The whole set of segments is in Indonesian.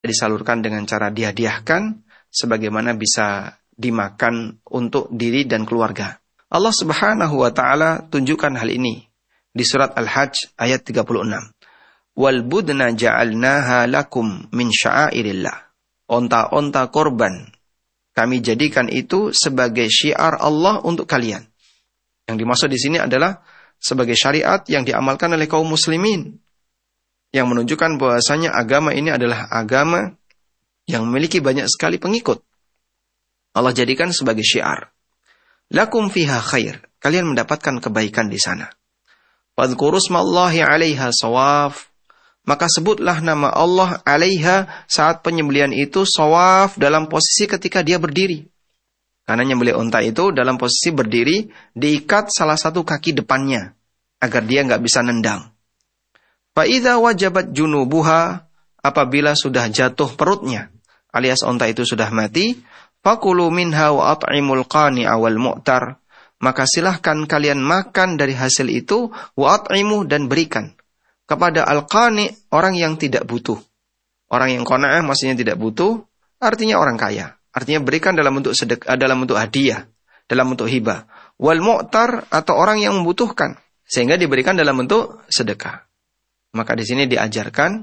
disalurkan dengan cara dihadiahkan, sebagaimana bisa dimakan untuk diri dan keluarga. Allah Subhanahu wa Ta'ala tunjukkan hal ini di surat Al-Hajj ayat 36. Wal budna ja'alnaha lakum min sya'airillah. Onta-onta korban kami jadikan itu sebagai syiar Allah untuk kalian. Yang dimaksud di sini adalah sebagai syariat yang diamalkan oleh kaum muslimin, yang menunjukkan bahwasanya agama ini adalah agama yang memiliki banyak sekali pengikut. Allah jadikan sebagai syiar. Lakum fiha khair. Kalian mendapatkan kebaikan di sana. Wadhkurusmallahi 'alaiha shawaf. Maka sebutlah nama Allah 'alaiha saat penyembelihan itu shawaf dalam posisi ketika dia berdiri. Karena nyembelih unta itu dalam posisi berdiri, diikat salah satu kaki depannya agar dia nggak bisa nendang. Fa idza wajabat junubuha, apabila sudah jatuh perutnya, alias unta itu sudah mati, fakulu minha wa at'imul qani'a wal mu'tar, maka silahkan kalian makan dari hasil itu, wa at'imu, dan berikan kepada al-qani', orang yang tidak butuh. Orang yang qana'ah maksudnya tidak butuh, artinya orang kaya. Artinya berikan dalam bentuk sedekah, dalam bentuk hadiah, dalam bentuk hibah. Wal mu'tar, atau orang yang membutuhkan, sehingga diberikan dalam bentuk sedekah. Maka di sini diajarkan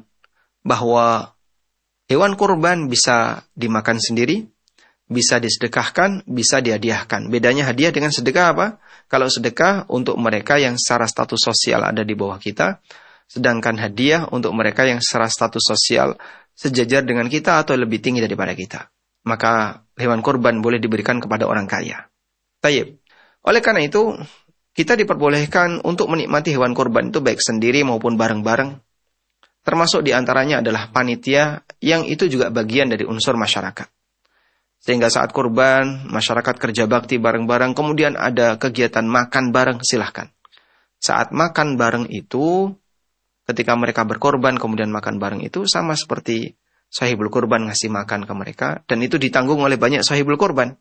bahwa hewan kurban bisa dimakan sendiri, bisa disedekahkan, bisa dihadiahkan. Bedanya hadiah dengan sedekah apa? Kalau sedekah untuk mereka yang secara status sosial ada di bawah kita, sedangkan hadiah untuk mereka yang secara status sosial sejajar dengan kita atau lebih tinggi daripada kita. Maka hewan kurban boleh diberikan kepada orang kaya. Tayyib. Oleh karena itu, kita diperbolehkan untuk menikmati hewan kurban itu baik sendiri maupun bareng-bareng. Termasuk diantaranya adalah panitia, yang itu juga bagian dari unsur masyarakat. Sehingga saat kurban, masyarakat kerja bakti bareng-bareng, kemudian ada kegiatan makan bareng, silahkan. Saat makan bareng itu, ketika mereka berkorban, kemudian makan bareng itu, sama seperti sahibul kurban ngasih makan ke mereka, dan itu ditanggung oleh banyak sahibul kurban.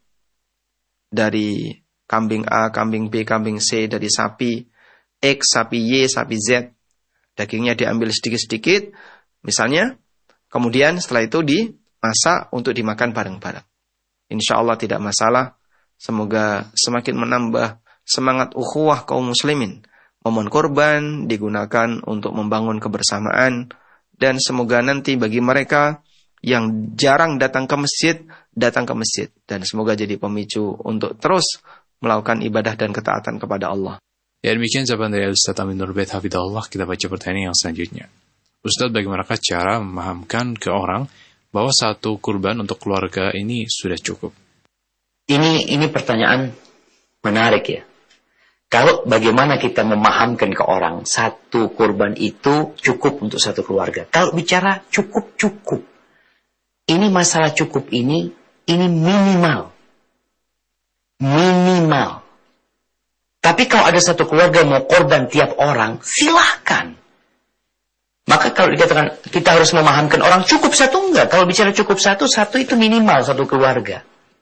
Dari kambing A, kambing B, kambing C, dari sapi X, sapi Y, sapi Z. Dagingnya diambil sedikit-sedikit, misalnya, kemudian setelah itu dimasak untuk dimakan bareng-bareng. Insya Allah tidak masalah. Semoga semakin menambah semangat ukhuwah kaum muslimin. Momen kurban digunakan untuk membangun kebersamaan. Dan semoga nanti bagi mereka yang jarang datang ke masjid, datang ke masjid. Dan semoga jadi pemicu untuk terus melakukan ibadah dan ketaatan kepada Allah. Ya, demikian jawaban dari Ustaz Amin Nur Bait Hafidhahullah. Kita baca pertanyaan yang selanjutnya. Ustaz, bagaimanakah cara memahamkan ke orang bahwa satu kurban untuk keluarga ini sudah cukup? Ini pertanyaan menarik ya. Kalau bagaimana kita memahamkan ke orang satu kurban itu cukup untuk satu keluarga. Kalau bicara cukup. Ini masalah cukup ini minimal. Tapi kalau ada satu keluarga mau korban tiap orang, silahkan. Maka kalau dikatakan kita harus memahamkan orang cukup satu, enggak. Kalau bicara cukup satu itu minimal satu keluarga.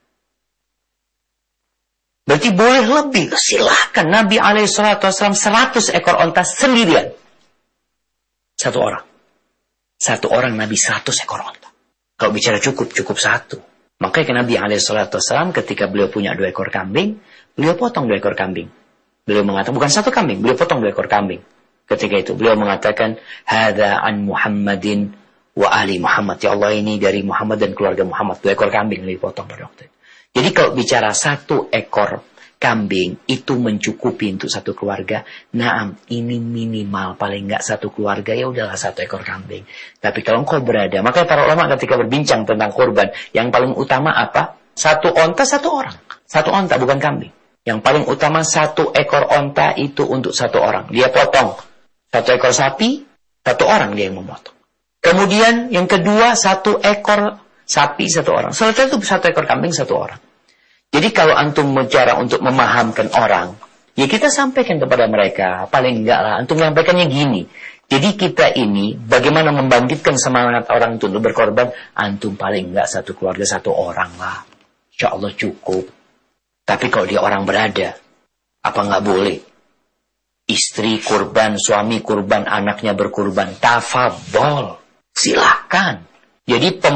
Berarti boleh lebih, silahkan. Nabi SAW 100 ekor onta sendirian. Satu orang. Satu orang Nabi 100 ekor onta. Kalau bicara cukup satu. Makanya Nabi SAW ketika beliau punya 2 ekor kambing, beliau potong 2 ekor kambing. Beliau mengatakan, bukan satu kambing, beliau potong 2 ekor kambing. Ketika itu beliau mengatakan, Hadza an Muhammadin wa ali Muhammad. Ya Allah, ini dari Muhammad dan keluarga Muhammad. 2 ekor kambing beliau potong pada waktu itu. Jadi kalau bicara 1 ekor kambing itu mencukupi untuk satu keluarga, naam, ini minimal, paling enggak satu keluarga ya udahlah 1 ekor kambing. Tapi kalau engkau berada, maka para ulama ketika berbincang tentang kurban, yang paling utama apa? 1 onta 1 orang. 1 onta bukan kambing. Yang paling utama 1 ekor onta itu untuk 1 orang. Dia potong 1 ekor sapi, 1 orang dia yang memotong. Kemudian yang kedua 1 ekor sapi 1 orang. Setelah itu 1 ekor kambing 1 orang. Jadi kalau antum bicara untuk memahamkan orang, ya kita sampaikan kepada mereka, paling enggak lah, antum menyampaikannya gini. Jadi kita ini bagaimana membangkitkan semangat orang itu untuk berkorban, antum paling enggak 1 keluarga 1 orang lah. Insya Allah cukup. Tapi kalau dia orang berada, apa enggak boleh? Istri kurban, suami kurban, anaknya berkurban, tafadhol. Silakan. Jadi